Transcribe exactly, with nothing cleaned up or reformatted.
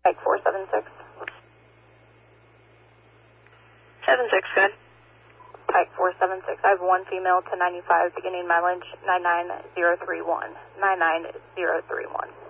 Pike four seven six. seven six, good. Pike four seven six. I have one female to ninety-five beginning mileage nine nine zero three one. nine nine zero three one.